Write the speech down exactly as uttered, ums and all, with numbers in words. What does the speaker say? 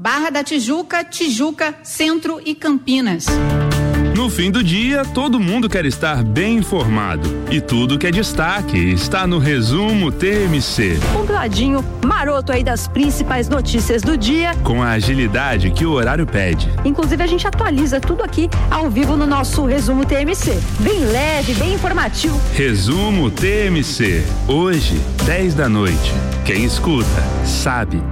Barra da Tijuca, Tijuca, Centro e Campinas. No fim do dia, todo mundo quer estar bem informado. E tudo que é destaque está no Resumo T M C. Um ladinho maroto aí das principais notícias do dia. Com a agilidade que o horário pede. Inclusive, a gente atualiza tudo aqui ao vivo no nosso Resumo T M C. Bem leve, bem informativo. Resumo T M C. Hoje, dez da noite. Quem escuta, sabe.